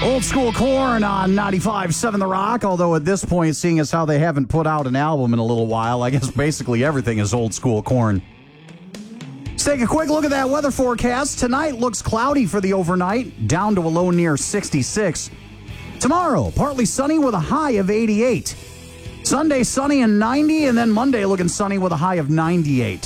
Old School Corn on 95.7 The Rock, although at this point, seeing as how they haven't put out an album in a little while, I guess basically everything is Old School Corn. Let's take a quick look at that weather forecast. Tonight looks cloudy for the overnight, down to a low near 66. Tomorrow, partly sunny with a high of 88. Sunday, sunny and 90, and then Monday looking sunny with a high of 98.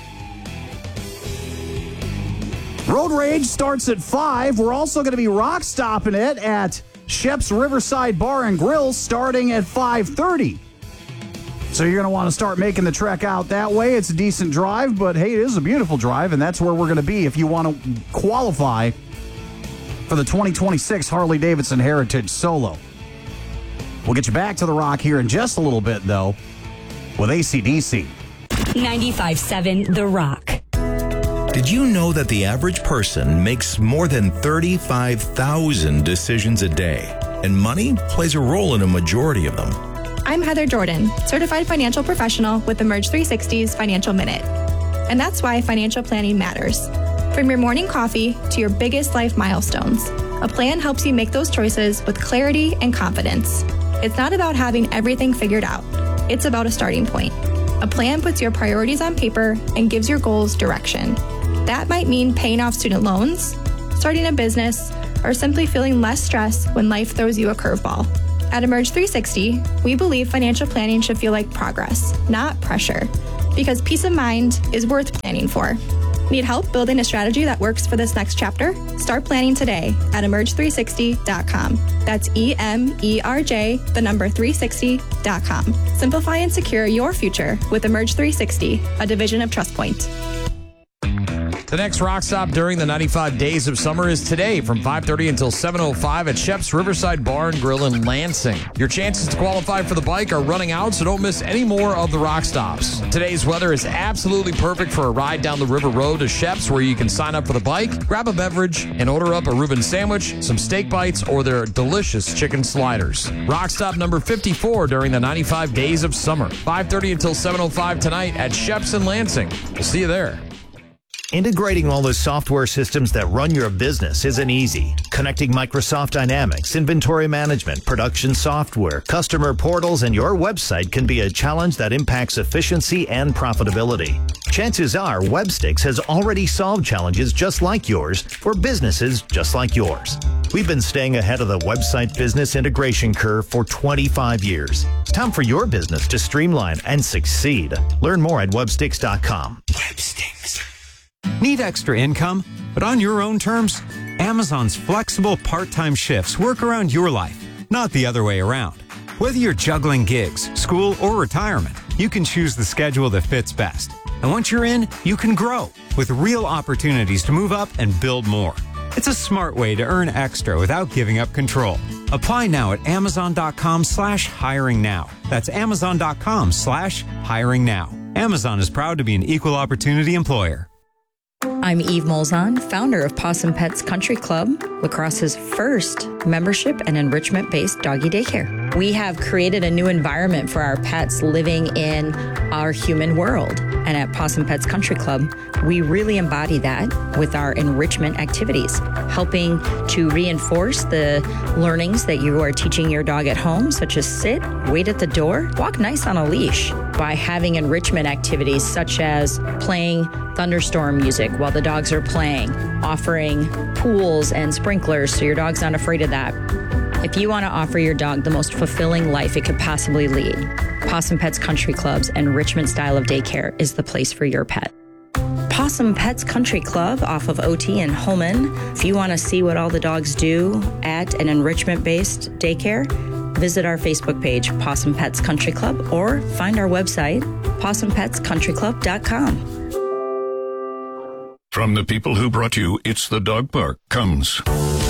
Road Rage starts at 5. We're also going to be rock stopping it at Shep's Riverside Bar and Grill starting at 5:30. So you're going to want to start making the trek out that way. It's a decent drive, but hey, it is a beautiful drive, and that's where we're going to be if you want to qualify for the 2026 Harley-Davidson Heritage Solo. We'll get you back to the Rock here in just a little bit, though, with AC/DC. 95.7 The Rock. Did you know that the average person makes more than 35,000 decisions a day, and money plays a role in a majority of them? I'm Heather Jordan, certified financial professional with Emerge 360's Financial Minute. And that's why financial planning matters. From your morning coffee to your biggest life milestones, a plan helps you make those choices with clarity and confidence. It's not about having everything figured out. It's about a starting point. A plan puts your priorities on paper and gives your goals direction. That might mean paying off student loans, starting a business, or simply feeling less stress when life throws you a curveball. At Emerge 360, we believe financial planning should feel like progress, not pressure, because peace of mind is worth planning for. Need help building a strategy that works for this next chapter? Start planning today at emerge360.com. That's EMERJ, the number 360.com. Simplify and secure your future with Emerge 360, a division of TrustPoint. The next rock stop during the 95 days of summer is today from 5:30 until 7:05 at Shep's Riverside Bar and Grill in Lansing. Your chances to qualify for the bike are running out, so don't miss any more of the rock stops. Today's weather is absolutely perfect for a ride down the river road to Shep's, where you can sign up for the bike, grab a beverage, and order up a Reuben sandwich, some steak bites, or their delicious chicken sliders. Rock stop number 54 during the 95 days of summer. 5:30 until 7:05 tonight at Shep's in Lansing. We'll see you there. Integrating all the software systems that run your business isn't easy. Connecting Microsoft Dynamics, inventory management, production software, customer portals, and your website can be a challenge that impacts efficiency and profitability. Chances are Webstix has already solved challenges just like yours for businesses just like yours. We've been staying ahead of the website business integration curve for 25 years. It's time for your business to streamline and succeed. Learn more at Webstix.com. Webstix. Need extra income, but on your own terms? Amazon's flexible part-time shifts work around your life, not the other way around. Whether you're juggling gigs, school, or retirement, you can choose the schedule that fits best. And once you're in, you can grow with real opportunities to move up and build more. It's a smart way to earn extra without giving up control. Apply now at Amazon.com/hiring now. That's Amazon.com/hiring now. Amazon is proud to be an equal opportunity employer. I'm Eve Molzon, founder of Possum Pets Country Club, La Crosse's first membership and enrichment-based doggy daycare. We have created a new environment for our pets living in our human world. And at Possum Pets Country Club, we really embody that with our enrichment activities, helping to reinforce the learnings that you are teaching your dog at home, such as sit, wait at the door, walk nice on a leash, by having enrichment activities such as playing thunderstorm music while the dogs are playing, offering pools and sprinklers so your dog's not afraid of that. If you want to offer your dog the most fulfilling life it could possibly lead, Possum Pets Country Club's enrichment style of daycare is the place for your pet. Possum Pets Country Club off of OT in Holman. If you want to see what all the dogs do at an enrichment-based daycare, visit our Facebook page, Possum Pets Country Club, or find our website, PossumPetsCountryClub.com. From the people who brought you It's the Dog Park comes